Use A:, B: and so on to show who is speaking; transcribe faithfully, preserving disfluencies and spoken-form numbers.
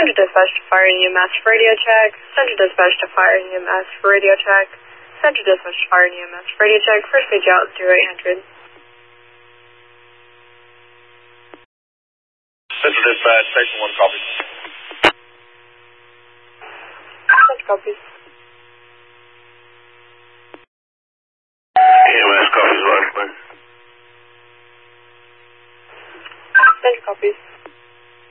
A: Central Dispatch to Fire and E M S for radio check. Central Dispatch to Fire and E M S for radio check. Central Dispatch to Fire and E M S for radio check. First page out, zero eight hundred.
B: Central Dispatch, Station one, copy.
A: Central copies.